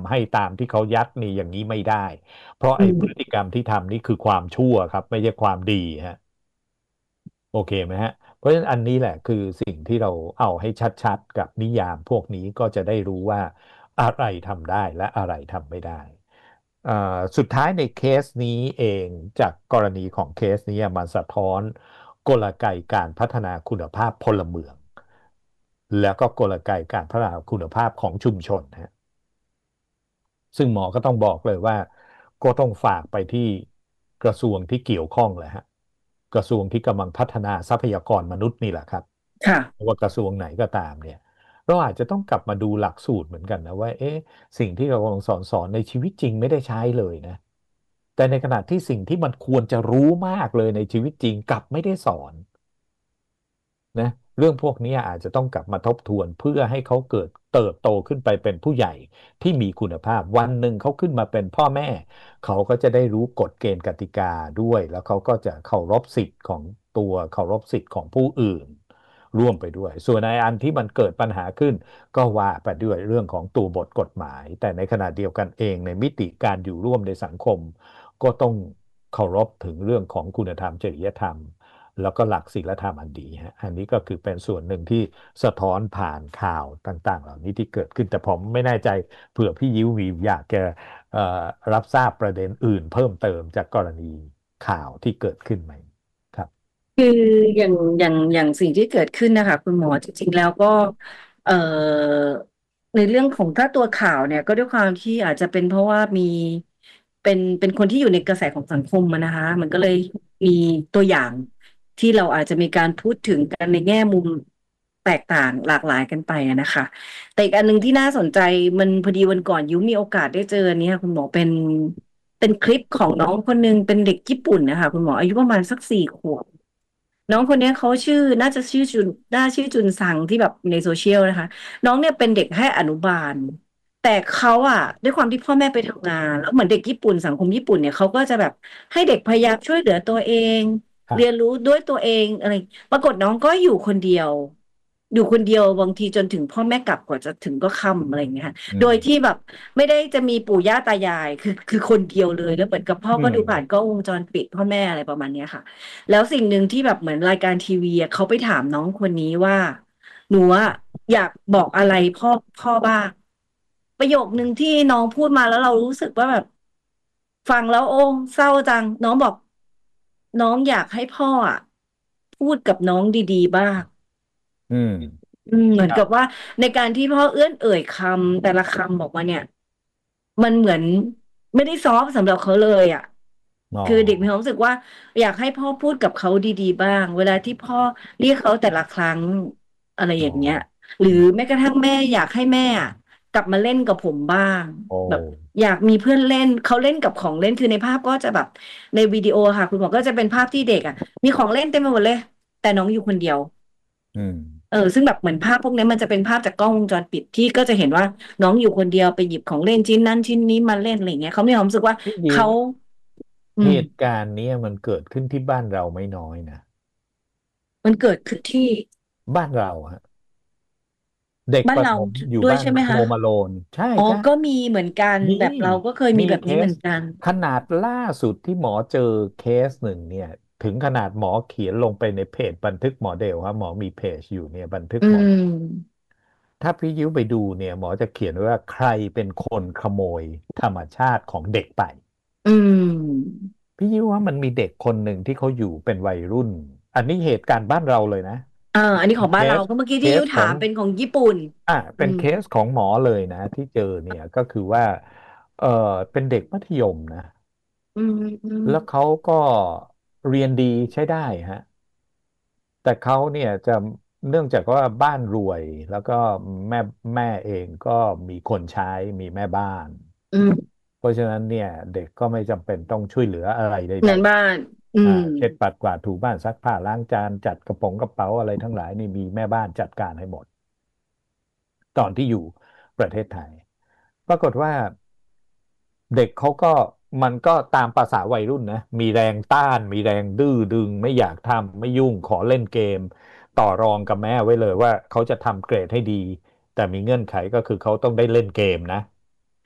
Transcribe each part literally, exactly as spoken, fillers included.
ให้ตามที่เขายัดนี่อย่างนี้ไม่ได้เพราะอืไอ้พฤมติกรรมที่ทำนี่คือความชั่วครับไม่ใช่ความดีฮะโอเคไหมฮะเพราะฉะนั้นอันนี้แหละคือสิ่งที่เราเอาให้ชัดๆกับนิยามพวกนี้ก็จะได้รู้ว่าอะไรทำได้และอะไรทำไม่ได้อ่าสุดท้ายในเคสนี้เองจากกรณีของเคสนี้มันสะท้อนกลไกการพัฒนาคุณภาพพลเมืองแล้วก็กลไกการพัฒนาคุณภาพของชุมชนฮะ ซึ่งหมอก็ต้องบอกเลยว่าก็ต้องฝากไปที่กระทรวงที่เกี่ยวข้องแหละฮะกระทรวงที่กำลังพัฒนาทรัพยากรมนุษย์นี่แหละครับค่ะไม่ว่ากระทรวงไหนก็ตามเนี่ยเราอาจจะต้องกลับมาดูหลักสูตรเหมือนกันนะว่าเอ๊ะสิ่งที่เรากำลังสอนสอนในชีวิตจริงไม่ได้ใช้เลยนะแต่ในขณะที่สิ่งที่มันควรจะรู้มากเลยในชีวิตจริงกลับไม่ได้สอน นะเรื่องพวกนี้อาจจะต้องกลับมาทบทวนเพื่อให้เขาเกิดเติบโตขึ้นไปเป็นผู้ใหญ่ที่มีคุณภาพวันหนึ่งเขาขึ้นมาเป็นพ่อแม่เขาก็จะได้รู้กฎเกณฑ์กติกาด้วยแล้วเขาก็จะเคารพสิทธิ์ของตัวเคารพสิทธิ์ของผู้อื่นร่วมไปด้วยส่วนในอันที่มันเกิดปัญหาขึ้นก็ว่าไปด้วยเรื่องของตัวบทกฎหมายแต่ในขณะเดียวกันเองในมิติการอยู่ร่วมในสังคมก็ต้องเคารพถึงเรื่องของคุณธรรมจริยธรรม แล้วก็หลักศีลธรรมอันดีฮะอันนี้ก็คือเป็นส่วนหนึ่งที่สะท้อนผ่านข่าวต่างๆเหล่านี้ที่เกิดขึ้นแต่ผมไม่แน่ใจเผื่อพี่ยิ้ววีอยากจะเอ่อรับทราบประเด็นอื่นเพิ่มเติมจากกรณีข่าวที่เกิดขึ้นไหมครับคืออย่างอย่างอย่างสิ่งที่เกิดขึ้นนะคะคุณหมอจริงๆแล้วก็เอ่อในเรื่องของถ้าตัวข่าวเนี่ยก็ด้วยความที่อาจจะเป็นเพราะว่ามีเป็นเป็นคนที่อยู่ในกระแสของสังคมอะนะคะมันก็เลยมีตัวอย่างที่เราอาจจะมีการพูดถึงกันในแง่มุมแตกต่างหลากหลายกันไปอะนะคะแต่อีกอันหนึ่งที่น่าสนใจมันพอดีวันก่อนยุ้มมีโอกาสได้เจอเนี่ยคุณหมอเป็นเป็นคลิปของน้องคนหนึงเป็นเด็กญี่ปุ่นนะคะคุณหมออายุประมาณสักสี่ขวบ น้องคนเนี้ยเขาชื่อน่าจะชื่อจุนน่าชื่อจุนซังที่แบบในโซเชียลนะคะน้องเนี่ยเป็นเด็กให้อนุบาลแต่เขาอะด้วยความที่พ่อแม่ไปทำงานแล้วเหมือนเด็กญี่ปุ่นสังคมญี่ปุ่นเนี่ยเขาก็จะแบบให้เด็กพยายามช่วยเหลือตัวเองครับเรียนรู้ด้วยตัวเองอะไรปรากฏน้องก็อยู่คนเดียวอยู่คนเดียวบางทีจนถึงพ่อแม่กลับกว่าจะถึงก็ค่ำอะไรอย่างเงี้ยค่ะโดอืมยที่แบบไม่ได้จะมีปู่ย่าตายายคือคือคนเดียวเลยแล้วเหมือนกับพ่ออืมก็ดูผ่านกล้องวงจรปิดพ่อแม่อะไรประมาณเนี้ยค่ะ แล้วสิ่งหนึ่งที่แบบเหมือนรายการทีวีอะเขาไปถามน้องคนนี้ว่าหนูอะอยากบอกอะไรพ่อพ่อบ้างประโยคนึงที่น้องพูดมาแล้วเรารู้สึกว่าแบบฟังแล้วโอ้เศร้าจังน้องบอกน้องอยากให้พ่ออะพูดกับน้องดีๆบ้างอืมอืมเหมือครับนกับว่าในการที่พ่อเอื้อนเอ่ยคำแต่ละคำบอกมาเนี่ยมันเหมือนไม่ได้ซอฟต์สำหรับเขาเลยอ่ะอ๋อคือเด็กมีความรู้สึกว่าอยากให้พ่อพูดกับเขาดีๆบ้างเวลาที่พ่อเรียกเขาแต่ละครั้งอะไรอ๋ออย่างเงี้ยหรืออืมแม้กระทั่งแม่อยากให้แม่อะกลับมาเล่นกับผมบ้างโอ้แบบอยากมีเพื่อนเล่นเขาเล่นกับของเล่นคือในภาพก็จะแบบในวิดีโอค่ะคุณหมอก็จะเป็นภาพที่เด็กอ่ะมีของเล่นเต็มไปหมดเลยแต่น้องอยู่คนเดียวอืมเออซึ่งแบบเหมือนภาพพวกนี้มันจะเป็นภาพจากกล้องวงจรปิดที่ก็จะเห็นว่าน้องอยู่คนเดียวไปหยิบของเล่นชิ้นนั้นชิ้นนี้มาเล่นอะไรอย่างเงี้ยเขามีความรู้สึกว่าพี่ยิ้วเขาอืมเหตุการณ์เนี้ยมันเกิดขึ้นที่บ้านเราไม่น้อยนะมันเกิดขึ้นที่บ้านเราฮะ เด็กบ้านเราประถมอยู่ด้วยบ้านโฮใช่ไหมคะม a โลนใช่อ๋อครับก็มีเหมือนกันมีแบบเราก็เคยมีมีเคแบบนี้เหมืสอนกันขนาดล่าสุดที่หมอเจอเคสหนึ่งเนี่ยถึงขนาดหมอเขียนลงไปในเพจบันทึกหมอเดลครับหมอมีเพจอยู่เนี่ยบันทึกอืหมอเดลมถ้าพี่ยิ้วไปดูเนี่ยหมอจะเขียนไว้ว่าใครเป็นคนขโมยธรรมชาติของเด็กไปอืมพี่ยิ้วว่ามันมีเด็กคนหนึ่งที่เขาอยู่เป็นวัยรุ่นอันนี้เหตุการณ์บ้านเราเลยนะอ่าอันนี้ของเคบ้านเราสก็เมื่อกี้เคที่ยูสของถามเป็นของญี่ปุ่นอ่าอืมเป็นเคสของหมอเลยนะที่เจอเนี่ยก็คือว่าเออเป็นเด็กมัธยมนะอืมอืมแล้วเขาก็เรียนดีใช้ได้ฮะแต่เขาเนี่ยจะเนื่องจากว่าบ้านรวยแล้วก็แม่แม่เองก็มีคนใช้มีแม่บ้านอืมเพราะฉะนั้นเนี่ยเด็กก็ไม่จำเป็นต้องช่วยเหลืออะไรใดงานบ้านอืๆอ่ามเช็ดปัดกวาดถูบ้านซักผ้าล้างจานจัดกระโป๋องกระเป๋าอะไรทั้งหลายนี่มีแม่บ้านจัดการให้หมด ตอนที่อยู่ประเทศไทยปรากฏว่าเด็กเขาก็มันก็ตามประสาวัยรุ่นนะมีแรงต้านมีแรงดื้อดึงไม่อยากทำไม่ยุ่งขอเล่นเกมต่อรองกับแม่ไว้เลยว่าเขาจะทำเกรดให้ดีแต่มีเงื่อนไขก็คือเขาต้องได้เล่นเกมนะค่ะ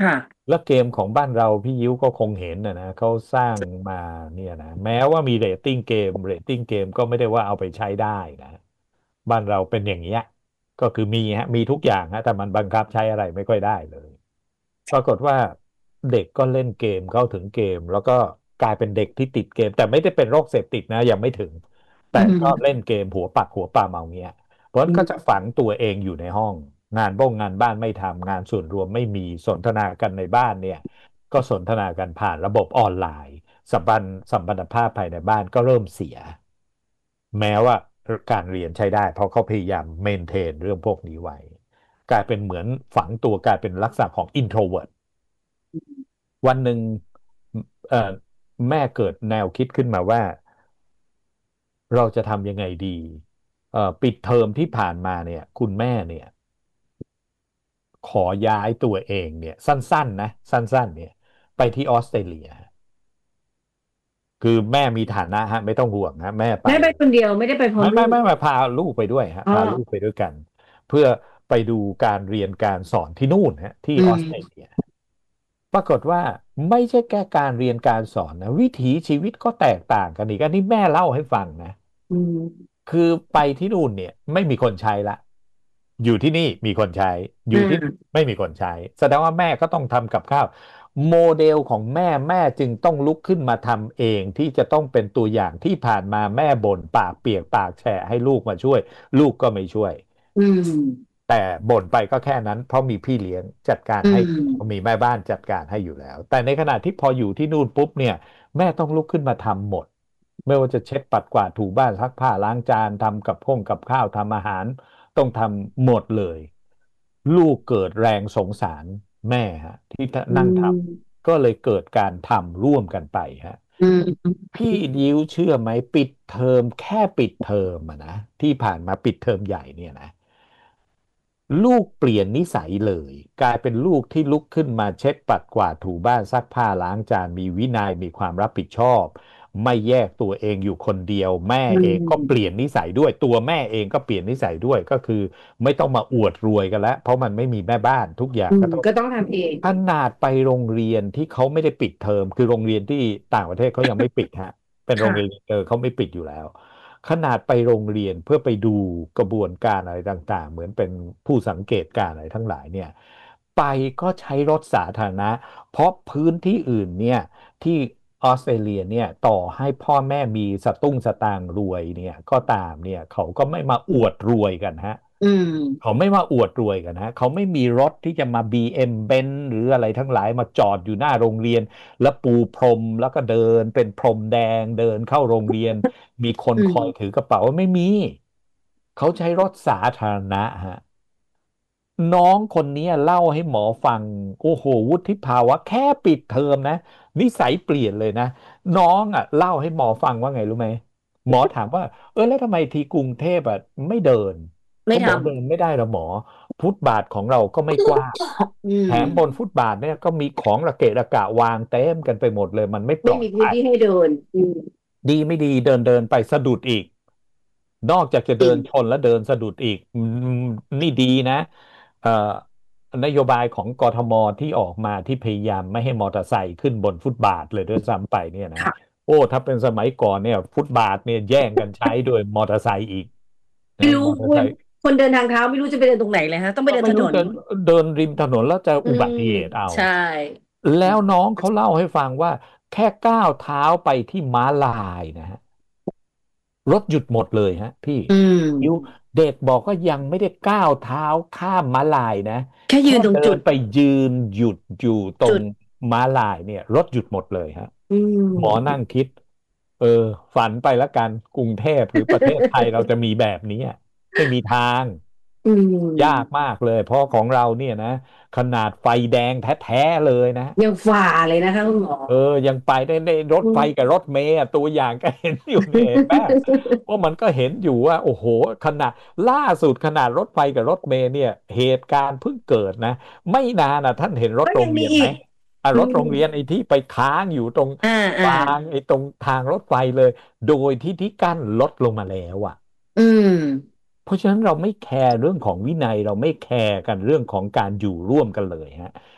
แล้วเกมของบ้านเราพี่ยิ้วก็คงเห็นนะนะเขาสร้างมาเนี่ยนะแม้ว่ามีเรตติ้งเกมเรตติ้งเกมก็ไม่ได้ว่าเอาไปใช้ได้นะบ้านเราเป็นอย่างเงี้ยก็คือมีฮะมีทุกอย่างฮะแต่มันบังคับใช้อะไรไม่ค่อยได้เลย ปรากฏว่าเด็กก็เล่นเกมเข้าถึงเกมแล้วก็กลายเป็นเด็กที่ติดเกมแต่ไม่ได้เป็นโรคเสพติดนะยังไม่ถึงแต่อืชอบเล่มนเกมหัวปักหัวปามเอาเงี้ยเพราะฉะอืนั้นก็จะฝัมงตัวเองอยู่ในห้องงานบ้งงานบ้านไม่ทำงานส่วนรวมไม่มีสนทนากันในบ้านเนี่ยก็สนทนากันผ่านระบบออนไลน์สัมพันธ์สัมพันธภาพภายในบ้านก็เริ่มเสียแม้ว่าการเรียนใช้ได้เพราะเขาพยายามเมนเทนเรื่องพวกนี้ไว้กลายเป็นเหมือนฝังตัวกลายเป็นลักษณะของ introvert วันหนึ่งเอ่อแม่เกิดแนวคิดขึ้นมาว่าเราจะทำยังไงดีเอ่อปิดเทอมที่ผ่านมาเนี่ยคุณแม่เนี่ยขอย้ายตัวเองเนี่ยสั้นๆนะสั้นๆเนี่ยไปที่ออสเตรเลียคือแม่มีฐานะฮะไม่ต้องห่วงฮะแม่ไปแม่ไปคนเดียวไม่ได้ไปพร้อไม่มลูกไม่ไม่ไม่พาลูกไปด้วยฮะอ๋อพาลูกไปด้วยกันเพื่อไปดูการเรียนการสอนที่นู่นฮะที่อืออสเตรมเลีย ปรากฏว่าไม่ใช่แค่การเรียนการสอนนะวิถีชีวิตก็แตกต่างกันอีกอันนี้แม่เล่าให้ฟังนะอืมคือไปที่นู่นเนี่ยไม่มีคนใช้ละอยู่ที่นี่มีคนใช้อยู่ที่อืมไม่มีคนใช้แสดงว่าแม่ก็ต้องทำกับข้าวโมเดลของแม่แม่จึงต้องลุกขึ้นมาทำเองที่จะต้องเป็นตัวอย่างที่ผ่านมาแม่บ่นปากเปียกปากแฉะให้ลูกมาช่วยลูกก็ไม่ช่วยอืมแต่บ่นไปก็แค่นั้นเพราะมีพี่เลี้ยงจัดการอืให้มมีแม่บ้านจัดการให้อยู่แล้วแต่ในขณะที่พออยู่ที่นู่นปุ๊บเนี่ยแม่ต้องลุกขึ้นมาทำหมดไม่ว่าจะเช็ดปัดกวาดถูบ้านซักผ้าล้างจานทำกับข้งกับข้าวทำอาหารต้องทำหมดเลยลูกเกิดแรงสงสารแม่ฮะที่อืนั่งทมำก็เลยเกิดการทำร่วมกันไปฮะอืมพี่ดิวเชื่อไหมปิดเทอมแค่ปิดเทอมอะนะที่ผ่านมาปิดเทอมใหญ่เนี่ยนะ ลูกเปลี่ยนนิสัยเลยกลายเป็นลูกที่ลุกขึ้นมาเช็ดปัดกวาดถูบ้านซักผ้าล้างจานมีวินัยมีความรับผิดชอบไม่แยกตัวเองอยู่คนเดียวแม่อืเองก็เปลี่มยนนิสัยด้วยตัวแม่เองก็เปลี่ยนนิสัยด้วยก็คือไม่ต้องมาอวดรวยกันแล้วเพราะมันไม่มีแม่บ้านทุกอย่างอืมก็ต้องก็ต้องทำเองขนาดไปโรงเรียนที่เขาไม่ได้ปิดเทอมคือโรงเรียนที่ต่างประเทศเขายังไม่ปิดฮะเป็นโรงเรียนค่ะเออเขาไม่ปิดอยู่แล้ว ขนาดไปโรงเรียนเพื่อไปดูกระบวนการอะไรต่างๆเหมือนเป็นผู้สังเกตการณ์อะไรทั้งหลายเนี่ยไปก็ใช้รถสาธารณะเพราะพื้นที่อื่นเนี่ยที่ออสเตรเลียเนี่ยต่อให้พ่อแม่มีสตุ้งสตางค์รวยเนี่ยก็ตามเนี่ยเขาก็ไม่มาอวดรวยกันฮะอืมเขาไม่มาอวดรวยกันฮะเขาไม่มีรถที่จะมา บี เอ็ม Benz หรืออะไรทั้งหลายมาจอดอยู่หน้าโรงเรียนแล้วปูพรมแล้วก็เดินเป็นพรมแดงเดินเข้าโรงเรียน มีคนอืมคอยถือกระเป๋าไม่มีเขาใช้รถสาธารณะฮะน้องคนนี้เล่าให้หมอฟังโอ้โหวุฒิภาวะแค่ปิดเทอมนะนิสัยเปลี่ยนเลยนะน้องอ่ะเล่าให้หมอฟังว่าไงรู้ไหมหมอถามว่าเออแล้วทำไมที่กรุงเทพอ่ะไม่เดินไม่ทเขาบอกเดินไม่ได้หรอหมอฟุตบาทของเราก็ไม่กว้างำอืมแถมบนฟุตบาทเนี่ยก็มีของระเกะระกะวางเต็มกันไปหมดเลยมันไม่ปลไม่มีพื้นอดภัยที่ให้เดินอืมดีไม่ดีเดินเดินไปสะดุดอีกนอกจากจะจริงเดินชนแล้วเดินสะดุดอีกอืมนี่ดีนะเอ่อนโยบายของกทมที่ออกมาที่พยายามไม่ให้มอเตอร์ไซค์ขึ้นบนฟุตบาทเลยด้วยซ้ำไปเนี่ยนะค่ะโอ้ถ้าเป็นสมัยก่อนเนี่ยฟุตบาทเนี่ยแย่งกันใช้โดยมอเตอร์ไซค์อีกนะไม่รู้ว่ามอเตอร์ไซค์คนเดินทางเท้าไม่รู้จะไปเดินตรงไหนเลยฮะต้องไปก็เดินถนนไม่รู้จะเดินริมถนนแล้วจะอือุบัมติเหตุเอาใช่แล้วน้องเขาเล่าให้ฟังว่าแค่ก้าวเท้าไปที่ม้าลายนะฮะ รถหยุดหมดเลยฮะพี่อืยิวมเด็กบอกว่ายังไม่ได้ก้าวเท้าข้ามม้าลายนะแค่ยืแค่นตรงจุดเดินไปยืนหยุดอยู่ตรงจุดม้าลายเนี่ยรถหยุดหมดเลยฮะอืหมอนั่มงคิดเออฝันไปแล้วกันกรุงเทพหรือประเทศไทยเราจะมีแบบนี้อะไม่มีทางอืยากมมากเลยเพราะของเราเนี่ยนะขนาดไฟแดงแท้ๆเลยนะยังฝ่าเลยนะคะคุณหมอเออยังไปได้ในรถอืไฟกับรมถเมล์อะตัวอย่างก็เห็นอยู่เนี่ยเห็นไหมว่ามันก็เห็นอยู่ว่าโอ้โหขนาดล่าสุดขนาดรถไฟกับรถเมล์เนี่ยเหตุการณ์เพิ่งเกิดนะไม่นานนะท่านเห็นรถก็โรงเรียนไหมยังมีอีกอ่ะอืมรถโรงเรียนไอ้ที่ไปค้างอยู่ตรงอ่าอ่ากลางไอ้ตรงทางรถไฟเลยโดยที่ที่กั้นลดลงมาแล้วอ่ะอืมเพราะฉะนั้นเราไม่แคร์เรื่องของวินัยเราไม่แคร์กันเรื่องของการอยู่ร่วมกันเลยฮะ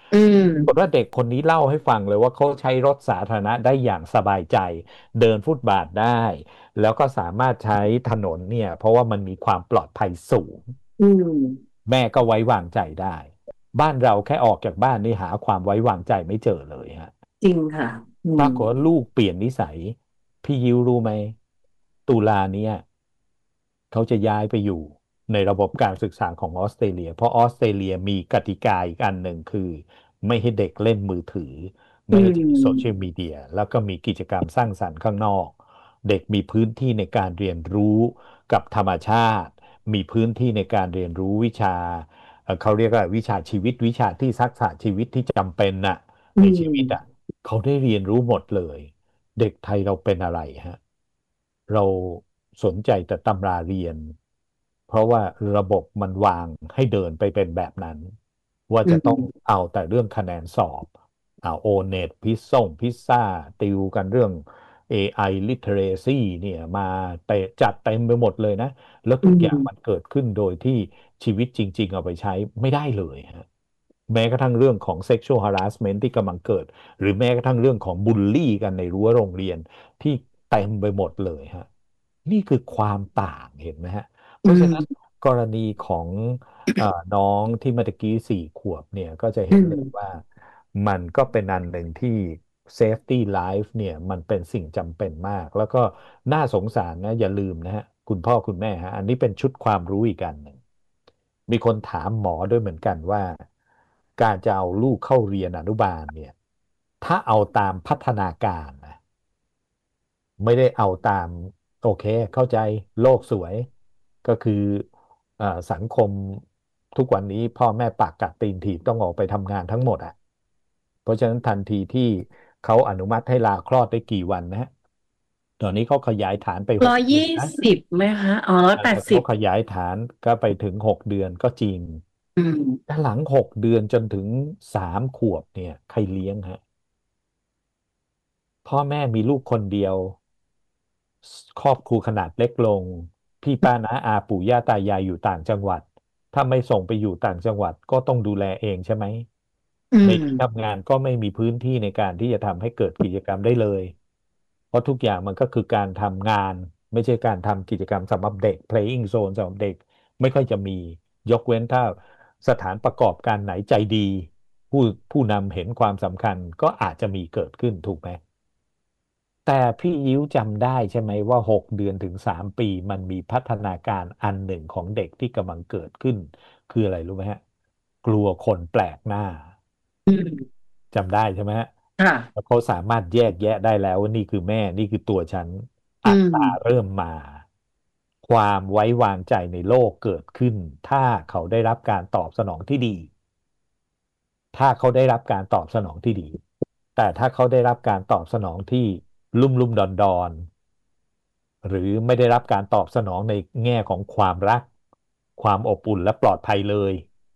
อืมปรากฏว่าเด็กคนนี้เล่าให้ฟังเลยว่าเขาใช้รถสาธารณะได้อย่างสบายใจเดินฟุตบาทได้แล้วก็สามารถใช้ถนนเนี่ยเพราะว่ามันมีความปลอดภัยสูงอืมแม่ก็ไว้วางใจได้บ้านเราแค่ออกจากบ้านนี่หาความไว้วางใจไม่เจอเลยฮะจริงค่ะอืมปรากฏว่าลูกเปลี่ยนนิสัยพี่ยิวรู้ไหมตุลาเนี้ยเขาจะย้ายไปอยู่ในระบบการศึกษาของออสเตรเลียเพราะออสเตรเลียมีกติกาอีกอันหนึ่งคือไม่ให้เด็กเล่นมือถืออืไม่ให้ถือโซเชียลมมีเดียแล้วก็มีกิจกรรมสร้างสรรค์ข้างนอกเด็กมีพื้นที่ในการเรียนรู้กับธรรมชาติมีพื้นที่ในการเรียนรู้วิชาเอ่อเขาเรียกว่าวิชาชีวิตวิชาที่ทักษะชีวิตที่จำเป็นน่ะอืในชีวิตอ่ะมเขาได้เรียนรู้หมดเลย เด็กไทยเราเป็นอะไรฮะ เราสนใจแต่ตำราเรียน เพราะว่าระบบมันวางให้เดินไปเป็นแบบนั้น ว่าอืจะต้องมเอาแต่เรื่องคะแนนสอบเอาโอเน็ตพิซซ่งพิซซ่าติวกันเรื่อง เอ ไอ literacy เนี่ยมาเตะจัดเต็มไปหมดเลยนะ แล้วอืทุกอย่างมันมเกิดขึ้นโดยที่ชีวิตจริงๆเอาไปใช้ไม่ได้เลยฮะแม้กระทั่งเรื่องของ sexual harassment ที่กำลังเกิด หรือแม้กระทั่งเรื่องของบูลลี่กันในรั้วโรงเรียนที่เต็มไปหมดเลยฮะนี่คือความต่างเห็นไหมฮะเพอืราะฉะนั้นมกรณีของเอ่อน้องที่เมื่อกี้สี่ขวบเนี่ยก็จะอืเห็นเลยมว่ามันก็เป็นอันหนึ่งที่ safety life เนี่ยมันเป็นสิ่งจำเป็นมากแล้วก็น่าสงสารนะอย่าลืมนะฮะคุณพ่อคุณแม่ฮะอันนี้เป็นชุดความรู้อีกอันหนึ่งมีคนถามหมอด้วยเหมือนกันว่าการจะเอาลูกเข้าเรียนอนุบาลเนี่ย ถ้าเอาตามพัฒนาการนะไม่ได้เอาตามโอเคเข้าใจโลกสวยก็คือเอ่อสังคมทุกวันนี้พ่อแม่ปากกัดตีนถีบต้องออกไปทำงานทั้งหมดอ่ะเพราะฉะนั้นทันทีที่เขาอนุมัติให้ลาคลอดได้กี่วันนะฮะตอนนี้เขาขยายฐานไปหร้อยยี่กเดือนนะสิบไหมคะอ๋อร้อยเอ่อแปดสิบเขาขยายฐานก็ไปถึงหกเดือนก็จริงอืมแต่หลังหกเดือนจนถึงสามขวบเนี่ยใครเลี้ยงฮะ พ่อแม่มีลูกคนเดียวครอบครัวขนาดเล็กลงพี่ป้าน้าอาปู่ย่าตายายอยู่ต่างจังหวัดถ้าไม่ส่งไปอยู่ต่างจังหวัดก็ต้องดูแลเองใช่ไหมอืในที่มทำงานก็ไม่มีพื้นที่ในการที่จะทำให้เกิดกิจกรรมได้เลยเพราะทุกอย่างมันก็คือการทำงานไม่ใช่การทำกิจกรรมสำหรับเด็ก playing zone สำหรับเด็กไม่ค่อยจะมียกเว้นถ้าสถานประกอบการไหนใจดีผู้ผู้นำเห็นความสำคัญก็อาจจะมีเกิดขึ้นถูกไหม แต่พี่ยิ้วจำได้ใช่ไหมว่าหกเดือนถึงสามปีมันมีพัฒนาการอันหนึ่งของเด็กที่กำลังเกิดขึ้นคืออะไรรู้ไหมฮะกลัวคนแปลกหน้าอืมจำได้ใช่ไหมฮะแล้วค่ะเขาสามารถแยกแยะได้แล้วว่านี่คือแม่นี่คือตัวฉันอือัตตามเริ่มมาความไว้วางใจในโลกเกิดขึ้นถ้าเขาได้รับการตอบสนองที่ดี ถ้าเขาได้รับการตอบสนองที่ดี แต่ถ้าเขาได้รับการตอบสนองที่ลุ่มลุ่มดอนดอนหรือไม่ได้รับการตอบสนองในแง่ของความรักความอบอุ่นและปลอดภัยเลย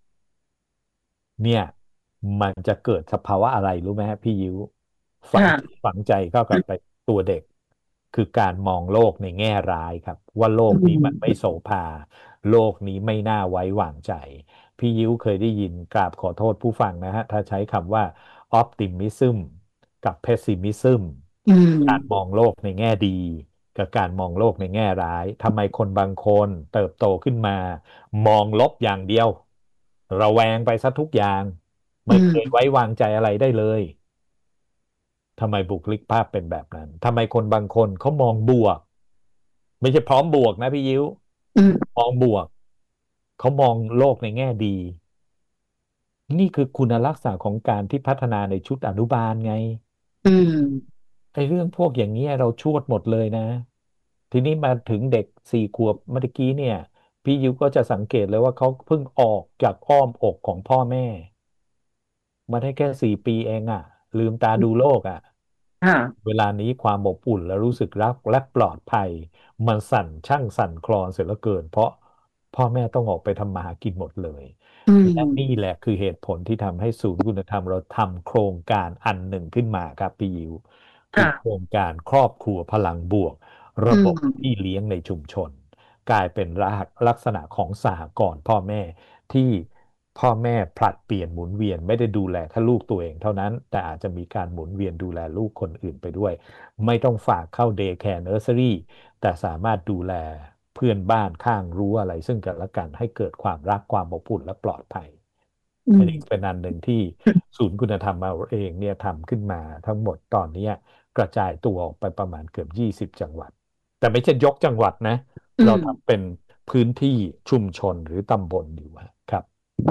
เนี่ยมันจะเกิดสภาวะอะไรรู้ไหมฮะพี่ยิ้วฝังค่ะฝังใจเข้ากับไปตัวเด็กคือการมองโลกในแง่ร้ายครับว่าโลอืกนี้มันไม่มโสภาโลกนี้ไม่น่าไว้วางใจ พี่ยิ้วเคยได้ยินกราบขอโทษผู้ฟังนะฮะถ้าใช้คำว่า optimism กับ pessimism อืมการมองโลกในแง่ดีกับการมองโลกในแง่ร้ายทำไมคนบางคนเติบโตขึ้นมามองลบอย่างเดียวระแวงไปซะทุกอย่างอืไม่เคยไว้มวางใจอะไรได้เลยทำไมบุคลิกภาพเป็นแบบนั้นทำไมคนบางคนเขามองบวกไม่ใช่พร้อมบวกนะพี่ยิ้วอืมมองบวกเขามองโลกในแง่ดี นี่คือคุณลักษณะของการที่พัฒนาในชุดอนุบาลไงอืมไอ้เรื่องพวกอย่างนี้ยเราชวดหมดเลยนะทีนี้มาถึงเด็กสี่ขวบเมื่อกี้เนี่ยพี่ยุก็จะสังเกตเลยว่าเขาเพิ่งออกจากอ้อมอกของพ่อแม่มาได้แค่สี่ปีเองอ่ะลืมตาดูโลกอ่ะค่ะเวลานี้ความอบอุ่นและรู้สึกรักและปลอดภัยมันสั่นช่างสั่นคลอนเสียเหลือเกินเพราะพ่อแม่ต้องออกไปทำมาหากินหมดเลยอืและนี่มแหละคือเหตุผลที่ทำให้ศูนย์คุณธรรมเราทำโครงการอันหนึ่งขึ้นมาครับพี่ยิวคือโครค่ะงการครอบครัวพลังบวกระอืบบพี่มเลี้ยงในชุมชนกลายเป็นรากลักษณะของสหกรณ์พ่อแม่ที่พ่อแม่ผลัดเปลี่ยนหมุนเวียนไม่ได้ดูแลแค่ลูกตัวเองเท่านั้นแต่อาจจะมีการหมุนเวียนดูแลลูกคนอื่นไปด้วยไม่ต้องฝากเข้าเดย์แคร์เนอร์เซอรี่แต่สามารถดูแลเพื่อนบ้านข้างรั้วอะไรซึ่งกันและกันให้เกิดความรักความอบอุ่นและปลอดภัยอืมอันนี้เป็นอันหนึ่งที่ศูนย์คุณธรรมเราเองเนี่ยทำขึ้นมาทั้งหมดตอนเนี้ยกระจายตัวออกไปประมาณเกือบยี่สิบจังหวัดแต่ไม่ใช่ยกจังหวัดนะเราอืมทำเป็นพื้นที่ชุมชนหรือตำบลอยู่ครับ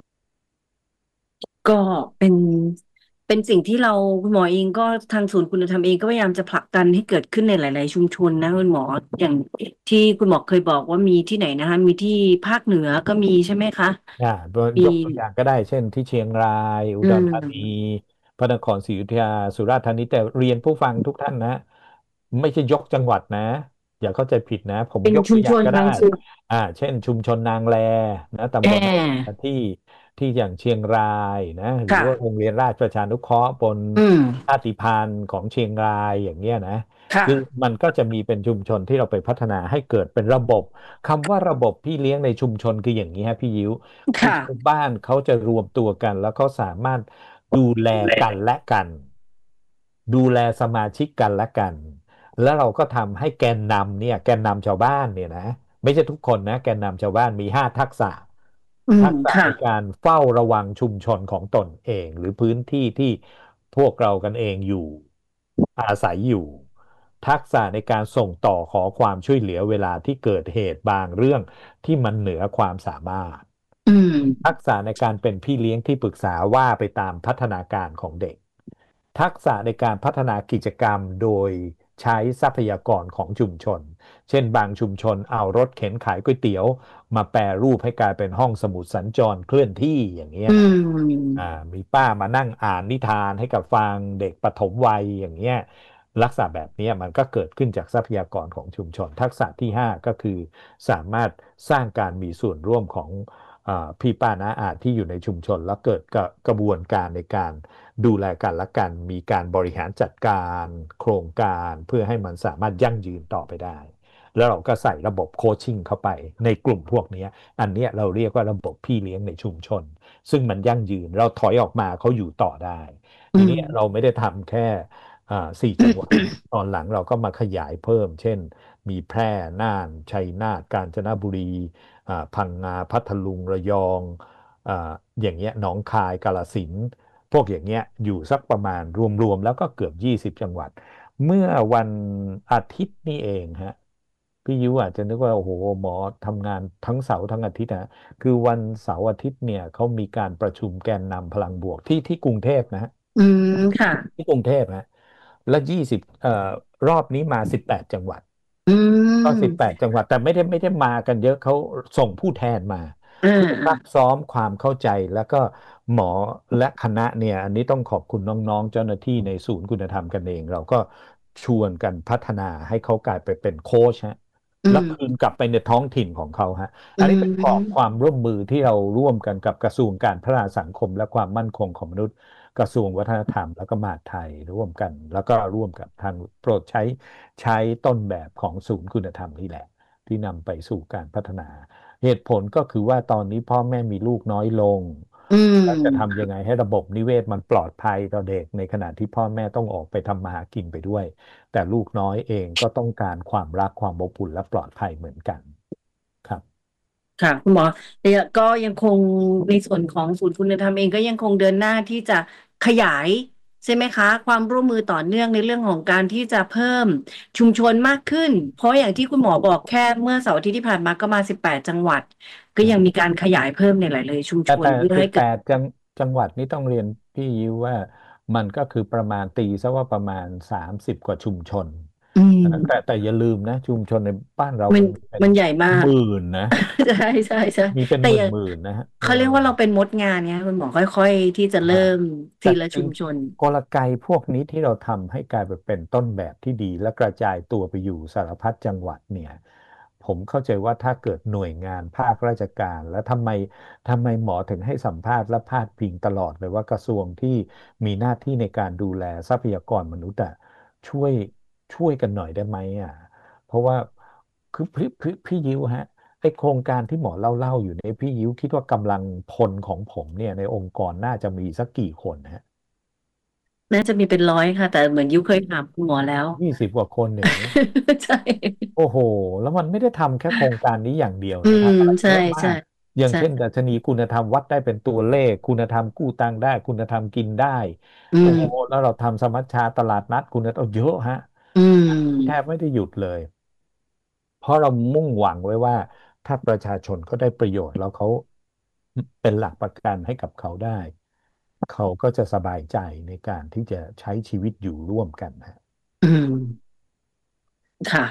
ก็เป็นเป็นสิ่งที่เราคุณหมอเองก็ทางศูนย์คุณธรรมเองก็พยายามจะผลักดันให้เกิดขึ้นในหลายๆชุมชนนะคุณหมออย่างที่คุณหมอเคยบอกว่ามีที่ไหนนะคะมีที่ภาคเหนือก็มีใช่ไหมคะอ่ายมีกตัวอย่างก็ได้เช่นที่เชียงรายอุอืดรธานีมพระนครศรีอยุธยาสุราษฎร์ธานีแต่เรียนผู้ฟังทุกท่านนะไม่ใช่ยกจังหวัดนะอย่าเข้าใจผิดนะผมเป็นยกชุมชนตัวอย่างก็ได้บางส่วนอ่าเช่นชุมชนนางแลนะแอตำบลนางแลบที่ที่อย่างเชียงรายนะหรือว่าโรค่ะงเรียนราชประชานุเคราะห์บนอืมชาติพันธุ์ของเชียงรายอย่างเงี้ยนะค่ะคือมันก็จะมีเป็นชุมชนที่เราไปพัฒนาให้เกิดเป็นระบบคำว่าระบบพี่เลี้ยงในชุมชนคืออย่างนี้ฮะพี่ยิว คือค่ะชาวบ้านเขาจะรวมตัวกันแล้วเขาสามารถดูแลกันและกันดูแลสมาชิกกันและกันแล้วเราก็ทำให้แกนนำเนี่ยแกนนำชาวบ้านเนี่ยนะไม่ใช่ทุกคนนะแกนนำชาวบ้านมีห้าทักษะอืมทักษะค่ะในการเฝ้าระวังชุมชนของตนเองหรือพื้นที่ที่พวกเรากันเองอยู่อาศัยอยู่ทักษะในการส่งต่อขอความช่วยเหลือเวลาที่เกิดเหตุบางเรื่องที่มันเหนือความสามารถอืมทักษะในการเป็นพี่เลี้ยงที่ปรึกษาว่าไปตามพัฒนาการของเด็กทักษะในการพัฒนากิจกรรมโดยใช้ทรัพยากรของชุมชนเช่นบางชุมชนเอารถเข็นขายก๋วยเตี๋ยวมาแปรรูปให้กลายเป็นห้องสมุดสัญจรเคลื่อนที่อย่างเงี้ยอืนะมอ่ามีป้ามานั่งอ่านนิทานให้กับฟังเด็กปฐมวัยอย่างเงี้ยลักษณะแบบเนี้ยมันก็เกิดขึ้นจากทรัพยากรของชุมชนทักษะที่ห้าก็คือสามารถสร้างการมีส่วนร่วมของ อ่าพี่ป้าน้าอาที่อยู่ในชุมชนแล้วเกิดกระกระบวนการในการดูแลกันและกันมีการบริหารจัดการโครงการเพื่อให้มันสามารถยั่งยืนต่อไปได้แล้วเราก็ใส่ระบบโคชชิ่งเข้าไปในกลุ่มพวกนี้อันเนี้ยเราเรียกว่าระบบพี่เลี้ยงในชุมชนซึ่งมันยั่งยืนเราถอยออกมาเขาอยู่ต่อได้อืมทีนี้เราไม่ได้ทำแค่อ่าสี่จังหวัดนะตอนหลังเราก็มาขยายเพิ่มเช่นมีแพร่น่านชัยนาทกาญจนบุรี อ่าพังงาพัทลุงระยองอ่าอย่างเงี้ยหนองคายกาฬสินธุ์พวกอย่างเงี้ยอยู่สักประมาณรวมๆแล้วก็เกือบยี่สิบจังหวัดเมื่อวันอาทิตย์นี่เองฮะพี่ยุอาจจะนึกว่าโอ้โหหมอทำงานทั้งเสาร์ทั้งอาทิตย์นะคือวันเสาร์อาทิตย์เนี่ยเขามีการประชุมแกนนำพลังบวกที่ที่กรุงเทพนะฮะอืมค่ะที่กรุงเทพนะและยี่สิบเอ่อรอบนี้มาสิบแปดจังหวัดอืก็สิบแปมดจังหวัดแต่ไม่ได้ไม่ได้มากันเยอะเขาส่งผู้แทนมาอ่าเพื่ออ่าซักซ้อมความเข้าใจแล้วก็หมอและคณะเนี่ยอันนี้ต้องขอบคุณน้องๆเจ้าหน้าที่ในศูนย์คุณธรรมกันเองเราก็ชวนกันพัฒนาให้เขากลายไปเป็นโค้ชฮะแล้วอืมคืนกลับไปในท้องถิ่นของเขาฮะอือันนี้เป็นกรอบความมร่วมมือที่เราร่วมกันกับกระทรวงการพัฒนาสังคมและความมั่นคงของมนุษย์กระทรวงวัฒนธรรมแล้วก็มหาดไทยร่วมกันแล้วก็ร่วมกับทางโปรดใช้ ใช้ต้นแบบของศูนย์คุณธรรมนี่แหละที่นำไปสู่การพัฒนาเหตุผลก็คือว่าตอนนี้พ่อแม่มีลูกน้อยลงอืแล้วจะทำมยังไงให้ระบบนิเวศมันปลอดภัยต่อเด็กในขณะที่พ่อแม่ต้องออกไปทำมาหากินไปด้วยแต่ลูกน้อยเองก็ต้องการความรักความอบอุ่นและปลอดภัยเหมือนกันครับค่ะคุณหมอเนี่ยก็ยังคงในส่วนของศูนย์คุณธรรมเองก็ยังคงเดินหน้าที่จะขยายใช่ไหมคะความร่วมมือต่อเนื่องในเรื่องของการที่จะเพิ่มชุมชนมากขึ้นเพราะอย่างที่คุณหมอบอกแค่เมื่อเสาร์อาทิตย์ที่ผ่านมาก็มาสิบแปดจังหวัดก็ยังมีการขยายเพิ่มในหลายๆชุมชนแต่แต่สิบแปเพื่อให้เกิดดจังจังหวัดนี้ต้องเรียนพี่ยิวว่ามันก็คือประมาณตีซะว่าประมาณสามสิบกว่าชุมชนอือ่าแต่มแต่อย่าลืมนะชุมชนในบ้านเรามันมันมีเป็นมันใหญ่มากหมื่นนะใช่ใช่ใช่มีเป็นหมื่นแต่อย่าหมื่นนะฮะเออเขาเรียกว่าเราเป็นมดงานเนี่ยคุณหมอค่อยๆที่จะอ่าเริ่มทีแต่ละจริงชุมชนกลไกพวกนี้ที่เราทำให้กลายไปเป็นต้นแบบที่ดีและกระจายตัวไปอยู่สารพัดจังหวัดเนี่ยผมเข้าใจว่าถ้าเกิดหน่วยงานภาคราชการแล้วทำไมทำไมหมอถึงให้สัมภาษณ์และพาดพิงตลอดเลยว่ากระทรวงที่มีหน้าที่ในการดูแลทรัพยากรมนุษย์อะช่วยช่วยกันหน่อยได้ไหมอ่ะ เพราะว่าคือพี่พี่พี่ยิวฮะไอ้โครงการที่หมอเล่าเล่าอยู่เนี่ยพี่ยิ้วคิดว่ากำลังพลของผมเนี่ยในองค์กรน่าจะมีสักกี่คนฮะน่าจะมีเป็นร้อยค่ะแต่เหมือนยุคเคยถามคุณหมอแล้วยี่สิบกว่าคนอย่างเงี้ยใช่โอ้โหแล้วมันไม่ได้ทำแค่โครงการนี้อย่างเดียวอืมนะทำอะไรเยใช่ใช่อะมากอย่างใช่เช่นดัชนีคุณธรรมวัดได้เป็นตัวเลขคุณธรรมกู้ตังค์ได้คุณธรรมกินได้อืโอ้โหมแล้วเราทำสมัชชาตลาดนัดคุณธรรมเยอะฮะอืแทบมไม่ได้หยุดเลย เพราะเรามุ่งหวังไว้ว่าถ้าประชาชนก็ได้ประโยชน์แล้วเขาเป็นหลักประกันให้กับเขาได้เขาก็จะสบายใจในการที่จะใช้ชีวิตอยู่ร่วมกันนะอืมค่ะ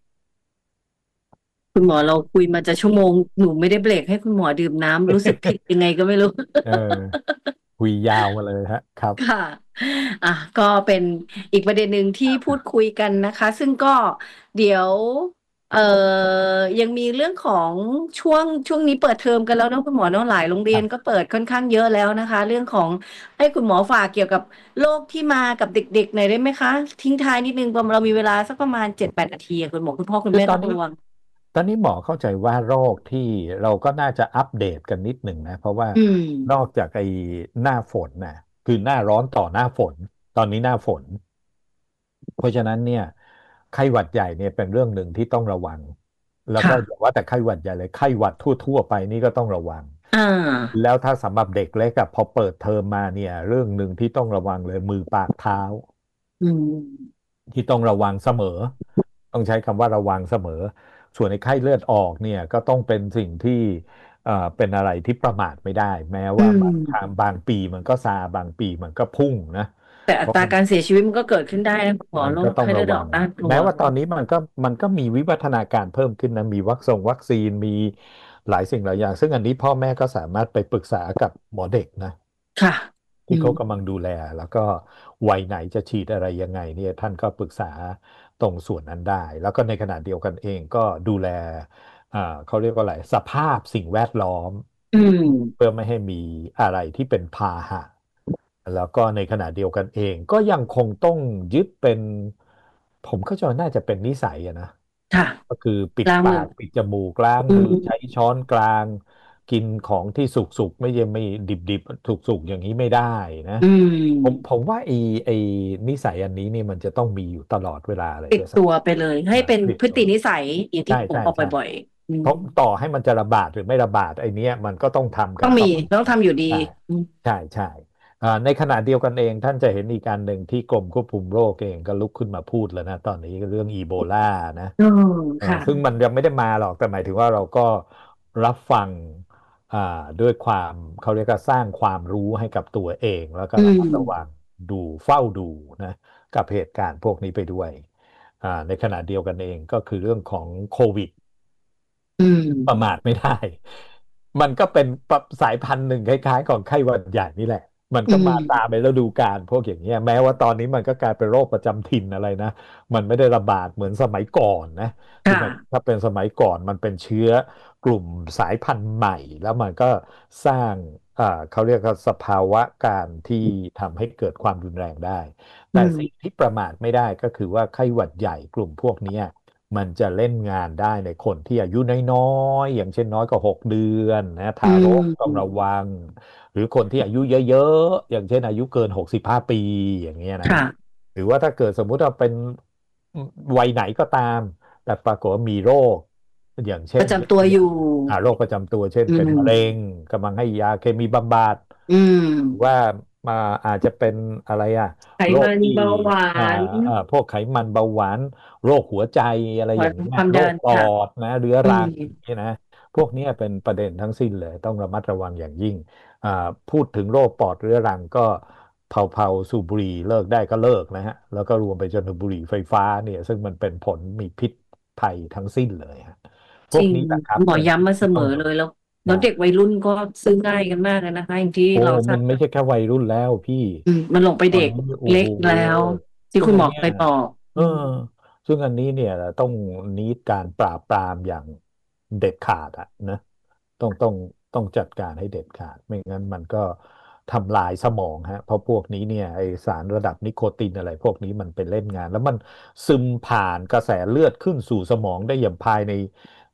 คุณหมอเราคุยมาจะชั่วโมงหนูไม่ได้เบรกให้คุณหมอดื่มน้ำรู้สึกผิดยังไงก็ไม่รู้เออคุยยาวมาเลยฮะครับค่ะอ่ะก็เป็นอีกประเด็นหนึ่งที่พูดคุยกันนะคะซึ่งก็เดี๋ยวเอ่อยังมีเรื่องของช่วงช่วงนี้เปิดเทอมกันแล้วเนอะคุณหมอเนอะหลายโรงเรียนก็ครับเปิดค่อนข้างเยอะแล้วนะคะเรื่องของให้คุณหมอฝากเกี่ยวกับโรคที่มากับเด็กๆหน่อยได้ไหมคะทิ้งท้ายนิดนึงเรามีเวลาสักประมาณเจ็ดแปดนาทีอะคุณหมอคุณพ่อคุณคือตอนนี้แม่ต้องระวังตอนนี้หมอเข้าใจว่าโรคที่เราก็น่าจะอัปเดตกันนิดหนึ่งนะเพราะว่าอืมนอกจากไอ้หน้าฝนนะคือหน้าร้อนต่อหน้าฝนตอนนี้หน้าฝน เพราะฉะนั้นเนี่ยไข้หวัดใหญ่เนี่ยเป็นเรื่องหนึ่งที่ต้องระวังแล้วก็อย่าค่ะว่าแต่ไข้หวัดใหญ่เลยไข้หวัดทั่วๆไปนี่ก็ต้องระวังอ่แล้าวถ้าสำหรับเด็กเล็กอะพอเปิดเทอมมาเนี่ยเรื่องหนึ่งที่ต้องระวังเลยมือปากเท้าอืมที่ต้องระวังเสมอต้องใช้คำว่าระวังเสมอส่วนในไข้เลือดออกเนี่ยก็ต้องเป็นสิ่งที่เอ่อเป็นอะไรที่ประมาทไม่ได้แม้อืว่าบางครั้งมบางปีมันก็ซาบางปีมันก็พุ่งนะแต่อัเพราะมันตราการเสียชีวิตมันก็เกิดขึ้นได้นะคุณหมอโรมันก็คไข้เลือดออกต้องระวังน่ากลัวแม้ว่าตอนนี้มันก็มันก็มีวิวัฒนาการเพิ่มขึ้นนะมีวัคซงวัคซีนมีหลายสิ่งหลายอย่างซึ่งอันนี้พ่อแม่ก็สามารถไปปรึกษากับหมอเด็กนะค่ะอืที่มเขากำลังดูแลแล้วก็วัยไหนจะฉีดอะไรยังไงเนี่ยท่านก็ปรึกษาตรงส่วนนั้นได้แล้วก็ในขณะเดียวกันเองก็ดูแลอ่าเขาเรียกว่าอะไรสภาพสิ่งแวดล้อมอืมเพื่อไม่ให้มีอะไรที่เป็นพาหะ แล้วก็ในขณะเดียวกันเองก็ยังคงต้องยึดเป็นผมเข้าใจว่าน่าจะเป็นนิสัยอะนะค่ะก็คือปิดล้างมือปากปิดจมูกล้างอืมือใช้มช้อนกลางกินของที่สุกๆไม่ใช่ไม่ดิบๆสุกๆอย่างนี้ไม่ได้นะอืผมผมมว่าไอ้ไอ้นิสัยอันนี้นี่มันจะต้องมีอยู่ตลอดเวลาเลยติดตัวด้วยซ้ำไปเลยให้อ่าเป็นพฤติดตัวตินิสัยอย่างที่ใช่ผมบอกใช่ใช่บ่อยๆอืมเพราะต่อให้มันจะระบาดหรือไม่ระบาดไอ้เนี้ยมันก็ต้องทำต้องมีกันเข้าไปต้องทำอยู่ดีใช่อืมใช่ใช่ อ่าในขณะเดียวกันเองท่านจะเห็นอีกการหนึ่งที่กรมควบคุมโรคเองก็ลุกขึ้นมาพูดแล้วนะตอนนี้เรื่องอีโบลานะอืมเอ่อค่ะซึ่งมันยังไม่ได้มาหรอกแต่หมายถึงว่าเราก็รับฟังอ่าด้วยความเขาเรียกว่าสร้างความรู้ให้กับตัวเองแล้วก็อืระมัดระวังมดูเฝ้าดูนะกับเหตุการณ์พวกนี้ไปด้วยอ่าในขณะเดียวกันเองก็คือเรื่องของโควิดอืประมามทไม่ได้ มันก็เป็นปรับสายพันธุ์หนึ่งคล้ายๆของไข้หวัดใหญ่นี่แหละ มันอืก็มาตามมในฤดูกาลพวกอย่างเงี้ยแม้ว่าตอนนี้มันก็กลายเป็นโรคประจำถิ่นอะไรนะ มันไม่ได้ระบาดเหมือนสมัยก่อนนะคือค่ะมันถ้าเป็นสมัยก่อนมันเป็นเชื้อกลุ่มสายพันธุ์ใหม่แล้วมันก็สร้างอ่าเขาเรียกว่าสภาวะการที่ทำให้เกิดความรุนแรงได้ แต่อืมสิ่งที่ประมาทไม่ได้ก็คือว่าไข้หวัดใหญ่กลุ่มพวกเนี้ย มันจะเล่นงานได้ในคนที่อายุน้อยๆอย่างเช่นน้อยกว่าหกเดือนนะอืทารกต้องระมวังหรือคนที่อายุเยอะๆอย่างเช่นอายุเกินหกสิบห้าปีอย่างเงี้ยนะค่ะหรือว่าถ้าเกิดสมมุติว่าเป็นวัยไหนก็ตามแต่ปรากฏว่ามีโรคอย่างเช่นประจำตัวอยู่อ่าโรคประจำตัวเช่นอืเป็นมะเร็งมกำลังให้ยาเคมีบำบัดอืมหรือว่ามาอาจจะเป็นอะไรอะไขมันโรคที่เบาหวาอ่านอ่าพวกไขมันเบาหวาน โรคหัวใจอะไรควาอย่างเงี้ยมดันโรคปอค่ะดนะเรื้ออืรังมเนี่ยนะพวกเนี้ยเป็นประเด็นทั้งสิ้นเลยต้องระมัดระวังอย่างยิ่งอ่าพูดถึงโรคปอดเรื้อรังก็เผาๆสูบบุหรี่เลิกได้ก็เลิกนะฮะแล้วก็รวมไปจนถึงบุหรี่ไฟฟ้าเนี่ยซึ่งมันเป็นผลมีพิษภัยทั้งสิ้นเลยฮะพวกจริงนี้แหละครับหมอเป็นสิ่งย้ำมาเสที่ต้องระวังมอเลยแล้วแล้วได้เด็กวัยรุ่นก็ซื้อง่ายกันมากเลยนะคะอย่างที่โอ้เราทราบมันไม่ใช่แค่วัยรุ่นแล้วพี่อืมมันลงไปเด็กตอนนี้โอ้โหเล็กแล้วที่คุณหมอซึ่งอันเนี้ยเคยบอกเอออืมซึ่งอันนี้เนี่ยต้องนิดการปราบปรามอย่างเด็ดขาดอะนะต้องต้องต้องจัดการให้เด็ดขาดไม่งั้นมันก็ทำลายสมองฮะเพราะพวกนี้เนี่ยไอสารระดับนิโคตินอะไรพวกนี้มันเป็นเล่นงานแล้วมันซึมผ่านกระแสเลือดขึ้นสู่สมองได้อย่างภายใน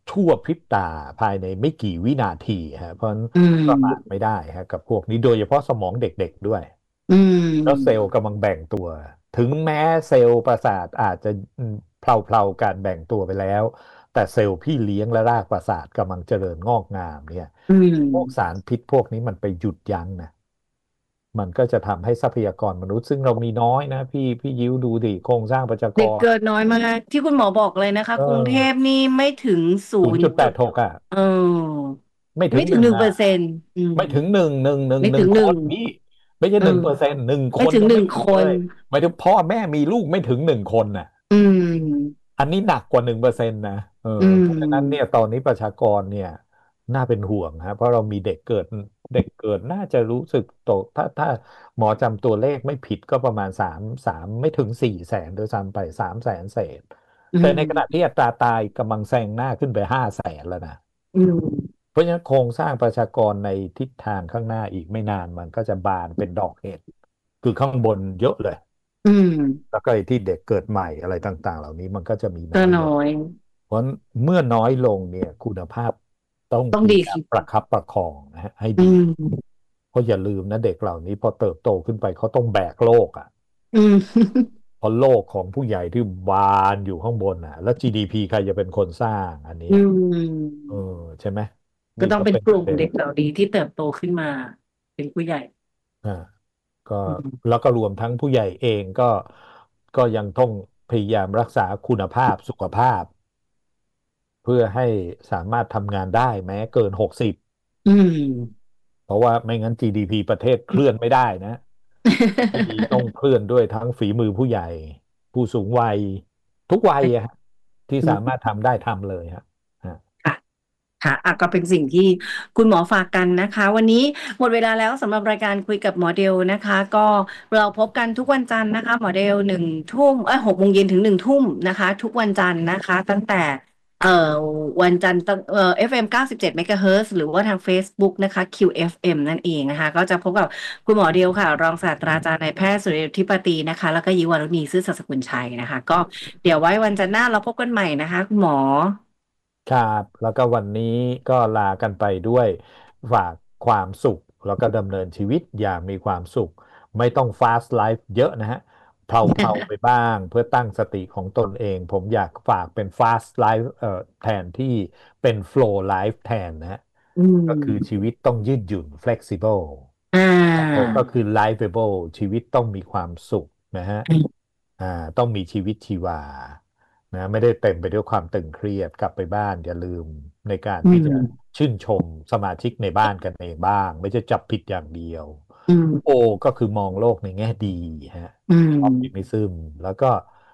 ชั่วพริบตาภายในไม่กี่วินาทีฮะเพราะฉะนั้นอืประมาทมไม่ได้ฮะกับพวกนี้โดยเฉพาะสมองเด็กๆด้วยอืแล้วเซลมล์กำลังแบ่งตัวถึงแม้เซลล์ประสาทอาจจะเพลาๆการแบ่งตัวไปแล้วแต่เซลล์พี่เลี้ยงและรากประสาทกำลังเจริญงอกงามเนี่ยอืมพวกสารพิษพวกนี้มันไปหยุดยั้งนะมันก็จะทำให้ทรัพยากรมนุษย์ซึ่งเรามีน้อยนะพี่พี่ยิ้วดูดิโครงสร้างประชากรเด็กเกิดน้อยมากที่คุณหมอบอกเลยนะคะเอกรุงเทพอนี่ไม่ถึงศูศูนย์จุดแปนย์จุดดหกอ่ะเออไม่ถึไม่ถึงหนึ่งเปงหนึ่งอ่ะอร์เซ็นต์อืมไม่ถึงหนึ่งหนึ่งหนึ่งไม่หนึ่งถึงหนึ่งคนพี่ไม่ใช่เออหนึ่งเปอร์เซ็นต์หนึ่งคนยังไม่ไม่ถึงหนึ่งคนถึงเลยหมายถึงพ่อแม่มีลูกไม่ถึงหนึ่งคนน่ะอืมอันนี้หนักกว่าหนึ่งเปอร์เซ็นต์นะเอออืเพราะฉะนั้นเนี่ยมตอนนี้ประชากรเนี่ยน่าเป็นห่วงฮะเพราะเรามีเด็กเกิดเด็กเกิดน่าจะรู้สึกโตถ้าถ้าหมอจำตัวเลขไม่ผิดก็ประมาณสามสามไม่ถึงสี่แสนโดยซ้ำไปสามแสนเศษอืแต่ในขณะที่มอัตราตายกำลังแซงหน้าขึ้นไปห้าแสนแล้วนะอืมเพราะฉะนั้นโครงสร้างประชากรในทิศทางข้างหน้าอีกไม่นานมันก็จะบานเป็นดอกเห็ดคือข้างบนเยอะเลยอืมแล้วก็ไอ้ที่เด็กเกิดใหม่อะไรต่างๆเหล่านี้มันก็จะมีก็น้อยลงน้อยเพราะฉะนั้นเมื่อน้อยลงเนี่ยคุณภาพต้องต้องพยายามดีขึ้นประคับประคองนะฮะให้อืดีมเพราะอย่าลืมนะเด็กเหล่านี้พอเติบโตขึ้นไปเขาต้องแบกโลกอ่ะอืมเพราะโลกของผู้ใหญ่ที่บานอยู่ข้างบนอ่ะแล้ว จี ดี พี ใครจะเป็นคนสร้างอันเนี้อืยมเออใช่ไหมก็ต้องนี่ก็เป็นกลุ่มเป็นประเด็นเด็กเหล่านี้ที่เติบโตขึ้นมาเป็นผู้ใหญ่อ่าก็อืมแล้วก็รวมทั้งผู้ใหญ่เองก็ก็ยังต้องพยายามรักษาคุณภาพสุขภาพเพื่อให้สามารถทำงานได้แม้เกินหกสิบอืมเพราะว่าไม่งั้น จี ดี พี ประเทศเคลื่อนไม่ได้นะที่ต้อง เคลื่อนด้วยทั้งฝีมือผู้ใหญ่ผู้สูงวัยทุกวัยอะฮะที่อืสามารถมทำได้ทำเลยฮะฮะค่ะ ค่ะอ่ะก็เป็นสิ่งที่คุณหมอฝากกันนะคะวันนี้หมดเวลาแล้วสำหรับรายการคุยกับหมอเดลนะคะก็เราพบกันทุกวันจันทร์นะคะหมอเดลหนึ่งทุ่มเอ้ยหกโมงเย็นถึงหนึ่งทุ่มนะคะทุกวันจันทร์นะคะตั้งแต่เอ่อวันจันทร์ตั้งเอ่อ เอฟ เอ็ม เก้าสิบเจ็ดเมกะเฮิรตซ์หรือว่าทาง Facebook นะคะ คิว เอฟ เอ็ม นั่นเองนะคะก็จะพบกับคุณหมอเดลค่ะรองศาสตราจารย์นายแพทย์สุริยธิปตีนะคะแล้วก็ยิวารุณีซื่อสัตย์สกุลชัยนะคะก็เดี๋ยวไว้วันจันทร์หน้าเราพบกันใหม่นะคะคุณหมอครับแล้วก็วันนี้ก็ลากันไปด้วยฝากความสุขแล้วก็ดำเนินชีวิตอย่างมีความสุขไม่ต้อง fast life เยอะนะฮะเพลาๆไปบ้างเพื่อตั้งสติของตนเองผมอยากฝากเป็น fast life เอ่อแทนที่เป็น flow life แทนนะฮะอืก็คือชีมวิตต้องยืดหยุ่น flexible อ่แล้วาก็คือ livable ชีวิตต้องมีความสุขนะฮะอืมอ่าต้องมีชีวิตชีวานะไม่ได้เต็มไปด้วยความตึงเครียดกลับไปบ้านอย่าลืมในการอืที่จะมชื่นชมสมาชิกในบ้านกันเองบ้างไม่ใช่จับผิดอย่างเดียวอืโอมก็คือมองโลกในแง่ดีฮะอืมออ t ติมิซึมแล้วก็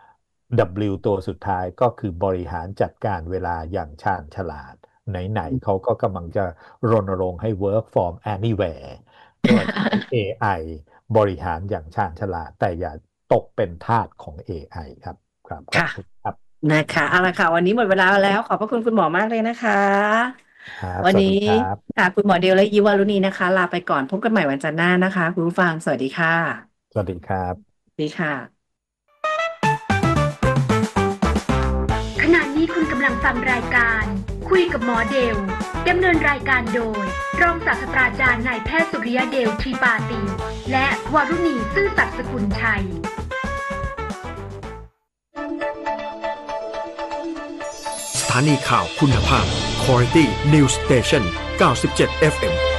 W ตัวสุดท้ายก็คือบริหารจัดการเวลาอย่างชาญฉลาดไหนๆเขาก็กำลังจะรณรงค์ให้ work from anywhere ก็ใช้ เอ ไอ บริหารอย่างชาญฉลาดแต่อย่าตกเป็นทาสของ เอ ไอ ครับครับขอบค่ะคุณครับนะคะเอาละค่ะวันนี้หมดเวลาแล้วขอบพระคุณคุณหมอมากเลยนะคะครับวันนี้สวัสดีครับค่ะคุณหมอเดลและยิวารุณีนะคะลาไปก่อนพบกันใหม่วันจันทร์หน้านะคะคุณผู้ฟังสวัสดีค่ะสวัสดีครับสวัสดีค่ะขณะนี้คุณกำลังฟังรายการคุยกับหมอเดลดำเนินรายการโดยรองศาสตราจารย์นายแพทย์สุริยเดลทรีปาตีและวารุณีซื่อสัตย์สกุลชัยสถานีข่าวคุณภาพ Quality News Station เก้าสิบเจ็ด เอฟ เอ็ม